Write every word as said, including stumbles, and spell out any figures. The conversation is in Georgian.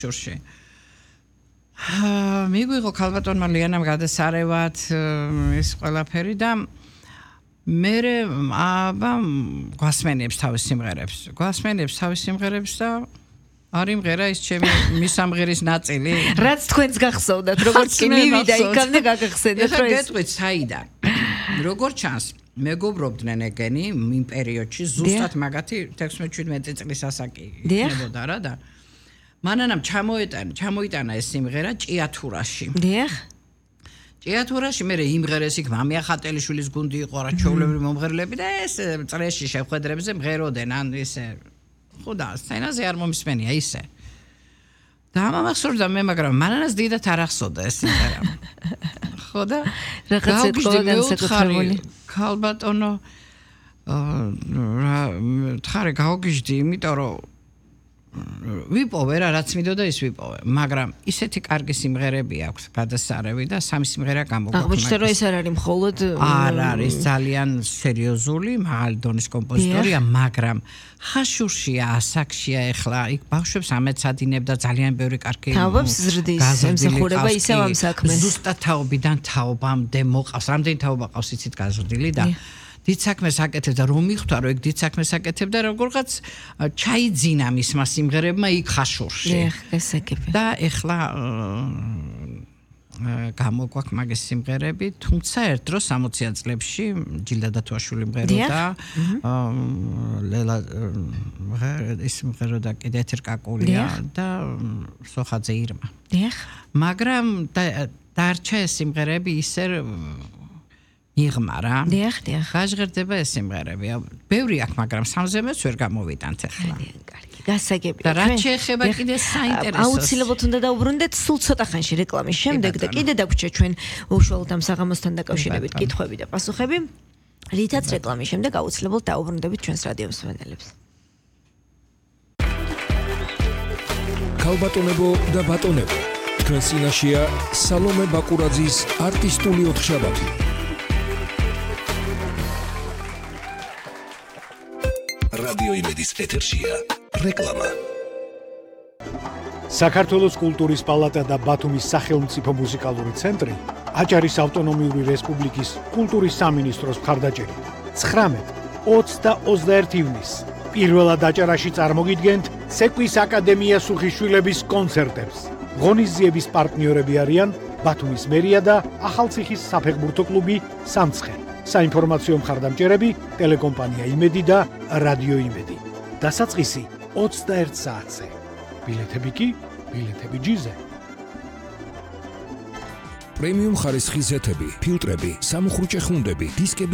შურში. მიგვიღო ქალბატონმა ლიანამ გადასარევად ეს ყველაფერი და მე აბა გვასმენებს თავის სიმღერებს. გვასმენებს თავის სიმღერებს და არ იმღერა ის ჩემი მისამღერის ნაწილი. რაც თქვენს გახსოვდათ, როგორც კი მივიდა იქამდე გაგახსენდათ, რომ ეს გეტყვით საიდან. როგორ ჩანს, მეგობრობდნენ ეგენი იმ პერიოდში ზუსტად მაგათი თექვსმეტ შვიდმეტი წლის ასაკი იქნებოდა რა და მანანამ ჩამოეტანა, ჩამოიტანა ეს სიმღერა ჭიათურაში. დიახ. ჭიათურაში მე იმღერეს იქ მამია ხატელიშვილის გუნდი იყო რა ჩვეულებრივი მომღერლები და ეს წრეში შეხვედრებზე მღეროდნენ ან ისე ხოდა სცენაზე არ მომისმენია ისე. და ამახსოვრდა მე მაგრამ მანანას დიდად არ ახსოვდა ეს სიმღერა. ხოდა რაღაც ეთქვა განსაკუთრებული. ქალბატონო რა თხარი გავგიჟდი, იმიტომ რომ ვიპოვე რა რაც მიდოდა ის ვიპოვე, მაგრამ ისეთი კარგი სიმღერები აქვს გადასარევი და სამი სიმღერა გამოგვაქვს. აღმოჩნდა რომ ეს არ არის მხოლოდ არ არის ძალიან სერიოზული, მაღალი დონის კომპოზიტორია, მაგრამ ხაშურშია, ასაკშია ეხლა, იქ ბავშვებს ამეცადინებდა ძალიან ბევრი კარგი თაობებს ზრდის, ემსახურება ისევ ამ საქმეს. ზუსტად თაობიდან თაობამდე მოყავს, რამდენი თაობა ყავს იცით გაზრდილი და დიდ საქმეს აკეთებდა, რომ მიხვდა, რომ ეგ დიდ საქმეს აკეთებდა, როგორღაც ჩაიძინა მისმა სიმღერებმა იქ ხაშურში. დიახ, გასაგები. და ეხლა გამოგვაქვს მაგის სიმღერები, თუმცა ერთ დროს სამოციან წლებში ჯილდა დათუაშვილი მღეროდა, ლელა ის მღეროდა კიდე ეთერკაკულია და სოხაძე ირმა. დიახ. მაგრამ დარჩა ეს სიმღერები ისე იღმა რა. დიახ, დიახ. გაჟღერდება ეს სიმღერები. ბევრი აქვს, მაგრამ სამზემეც ვერ გამოვიტანთ ახლა. კარგი, გასაგები. და რაც შეეხება კიდე საინტერესოს. აუცილებლად უნდა დაუბრუნდეთ სულ ცოტა ხანში რეკლამის შემდეგ და კიდე დაგვრჩა ჩვენ უშუალოდ ამ საღამოსთან დაკავშირებით კითხვები და პასუხები. რითაც რეკლამის შემდეგ აუცილებლად დაუბრუნდებით ჩვენს რადიო მსმენელებს. ქალბატონებო და ბატონებო, თქვენ წინაშეა სალომე ბაკურაძის არტისტული ოთხშაბათი. რადიო იმედის ეთერშია რეკლამა. საქართველოს კულტურის პალატა და ბათუმის სახელმწიფო მუსიკალური ცენტრი აჭარის ავტონომიური რესპუბლიკის კულტურის სამინისტროს მხარდაჭერით ცხრამეტ, ოცი და ოცდაერთი ივნის პირველად აჭარაში წარმოგიდგენთ ცეკვის აკადემია სუხიშვილების კონცერტებს. ღონისძიების პარტნიორები არიან ბათუმის მერია და ახალციხის საფეხბურთო კლუბი სამცხე. საინფორმაციო მხარდამჭერები ტელეკომპანია იმედი და რადიო იმედი. დასაწყისი ოცდაერთ საათზე. ბილეთები კი ბილეთები ჯიზე. პრემიუმ ხარისხის ზეთები, ფილტრები, სამუხრუჭე ხუნდები, დისკები